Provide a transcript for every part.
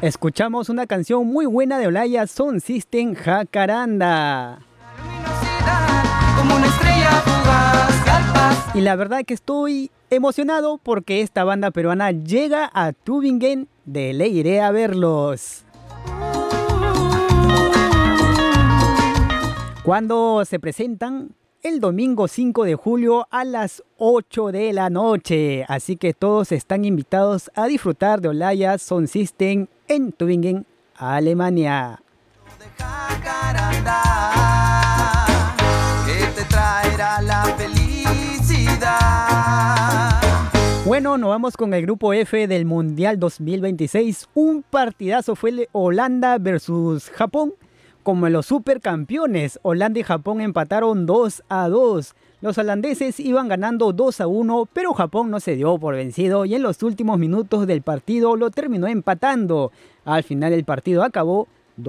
Escuchamos una canción muy buena de Olaya Sound System, Jacaranda. Como una estrella fugaz, y la verdad que estoy emocionado porque esta banda peruana llega a Tübingen. De ley iré a verlos. Cuando se presentan el domingo 5 de julio a las 8 de la noche. Así que todos están invitados a disfrutar de Olaya Sound System en Tübingen, Alemania. Que te traerá la felicidad. Bueno, nos vamos con el grupo F del Mundial 2026. Un partidazo fue el Holanda versus Japón. Como en los supercampeones, Holanda y Japón empataron 2-2. Los holandeses iban ganando 2-1, pero Japón no se dio por vencido y en los últimos minutos del partido lo terminó empatando. Al final el partido acabó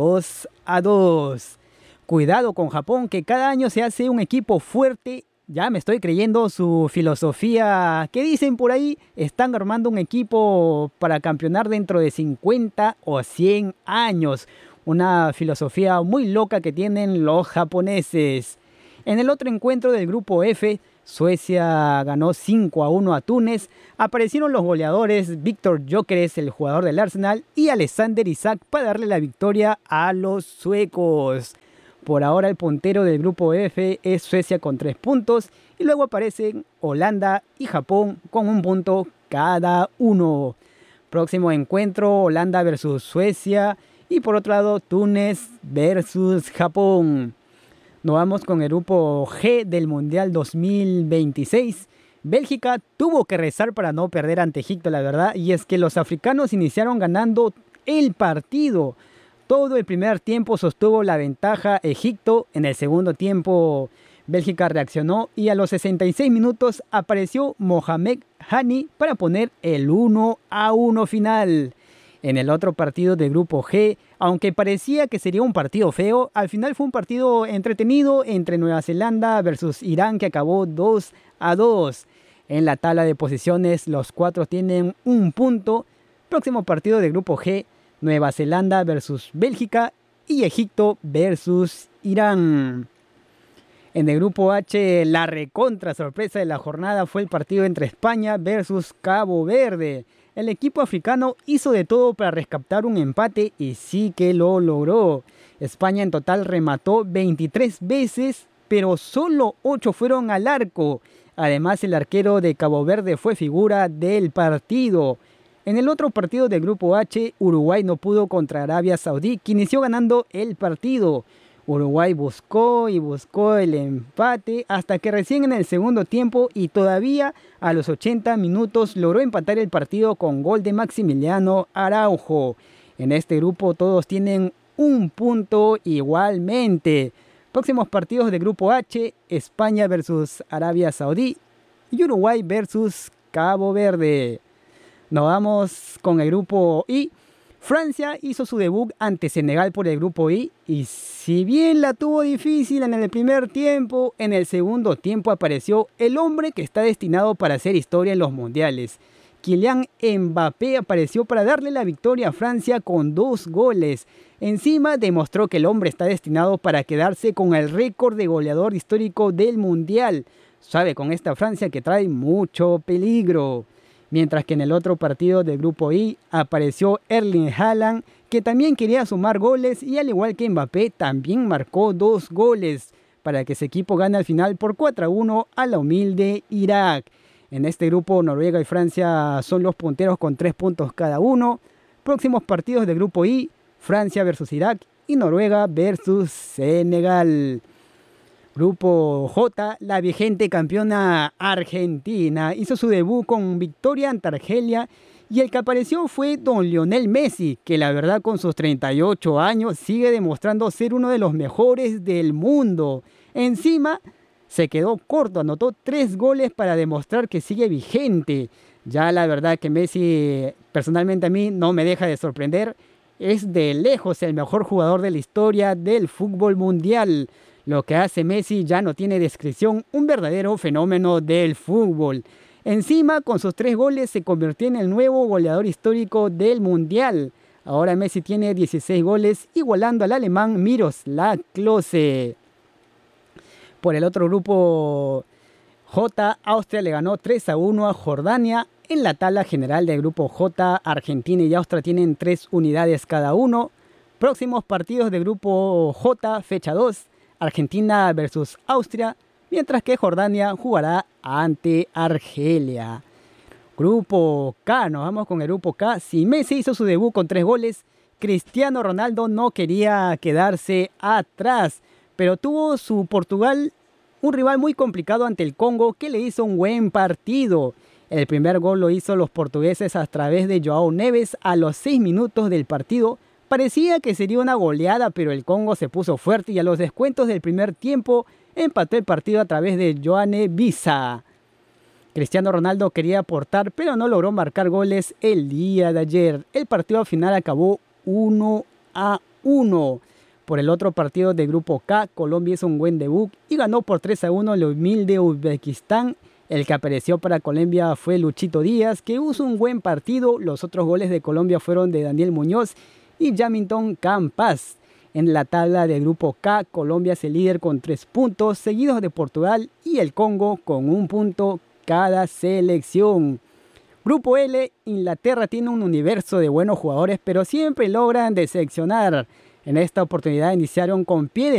2-2. Cuidado con Japón, que cada año se hace un equipo fuerte. Ya me estoy creyendo su filosofía. ¿Qué dicen por ahí? Están armando un equipo para campeonar dentro de 50 o 100 años. Una filosofía muy loca que tienen los japoneses. En el otro encuentro del grupo F, Suecia ganó 5-1 a Túnez. Aparecieron los goleadores Víctor Gyökeres, el jugador del Arsenal, y Alexander Isak para darle la victoria a los suecos. Por ahora el puntero del grupo F es Suecia con 3 puntos y luego aparecen Holanda y Japón con 1 punto cada uno. Próximo encuentro, Holanda versus Suecia y por otro lado Túnez versus Japón. Nos vamos con el grupo G del Mundial 2026. Bélgica tuvo que rezar para no perder ante Egipto, la verdad, y es que los africanos iniciaron ganando el partido. Todo el primer tiempo sostuvo la ventaja Egipto. En el segundo tiempo Bélgica reaccionó y a los 66 minutos apareció Mohamed Hani para poner el 1-1 final. En el otro partido del grupo G, aunque parecía que sería un partido feo, al final fue un partido entretenido entre Nueva Zelanda versus Irán que acabó 2-2. En la tabla de posiciones los 4 tienen 1 punto. Próximo partido del grupo G, Nueva Zelanda versus Bélgica y Egipto versus Irán. En el grupo H, la recontra sorpresa de la jornada fue el partido entre España versus Cabo Verde. El equipo africano hizo de todo para rescatar un empate y sí que lo logró. España en total remató 23 veces, pero solo 8 fueron al arco. Además, el arquero de Cabo Verde fue figura del partido. En el otro partido del grupo H, Uruguay no pudo contra Arabia Saudí, que inició ganando el partido. Uruguay buscó y buscó el empate hasta que recién en el segundo tiempo y todavía a los 80 minutos logró empatar el partido con gol de Maximiliano Araujo. En este grupo todos tienen 1 punto igualmente. Próximos partidos del grupo H, España versus Arabia Saudí y Uruguay versus Cabo Verde. Nos vamos con el grupo I. Francia hizo su debut ante Senegal por el grupo I y si bien la tuvo difícil en el primer tiempo, en el segundo tiempo apareció el hombre que está destinado para hacer historia en los mundiales. Kylian Mbappé apareció para darle la victoria a Francia con 2 goles. Encima demostró que el hombre está destinado para quedarse con el récord de goleador histórico del mundial. Sabe, con esta Francia que trae mucho peligro. Mientras que en el otro partido del grupo I apareció Erling Haaland, que también quería sumar goles y al igual que Mbappé también marcó 2 goles para que ese equipo gane al final por 4-1 a la humilde Irak. En este grupo Noruega y Francia son los punteros con 3 puntos cada uno. Próximos partidos del grupo I, Francia versus Irak y Noruega versus Senegal. Grupo J, la vigente campeona Argentina, hizo su debut con victoria ante Argelia y el que apareció fue don Lionel Messi, que la verdad con sus 38 años sigue demostrando ser uno de los mejores del mundo. Encima se quedó corto, anotó 3 goles para demostrar que sigue vigente. Ya la verdad que Messi personalmente a mí no me deja de sorprender, es de lejos el mejor jugador de la historia del fútbol mundial. Lo que hace Messi ya no tiene descripción, un verdadero fenómeno del fútbol. Encima, con sus 3 goles se convirtió en el nuevo goleador histórico del Mundial. Ahora Messi tiene 16 goles, igualando al alemán Miroslav Klose. Por el otro grupo J, Austria le ganó 3-1 a Jordania. En la tabla general del grupo J, Argentina y Austria tienen 3 unidades cada uno. Próximos partidos del grupo J, fecha 2, Argentina versus Austria, mientras que Jordania jugará ante Argelia. Grupo K, nos vamos con el grupo K. Si Messi hizo su debut con 3 goles, Cristiano Ronaldo no quería quedarse atrás, pero tuvo su Portugal un rival muy complicado ante el Congo, que le hizo un buen partido. El primer gol lo hizo los portugueses a través de João Neves a los 6 minutos del partido. Parecía que sería una goleada, pero el Congo se puso fuerte y a los descuentos del primer tiempo empató el partido a través de Yoane Wissa. Cristiano Ronaldo quería aportar, pero no logró marcar goles el día de ayer. El partido final acabó 1-1. Por el otro partido del grupo K, Colombia hizo un buen debut y ganó por 3-1 el humilde Uzbekistán. El que apareció para Colombia fue Luchito Díaz, que hizo un buen partido. Los otros goles de Colombia fueron de Daniel Muñoz y Jamilton Campas. En la tabla del grupo K, Colombia es el líder con 3 puntos, seguidos de Portugal y el Congo con 1 punto cada selección. Grupo L, Inglaterra tiene un universo de buenos jugadores, pero siempre logran decepcionar. En esta oportunidad iniciaron con pie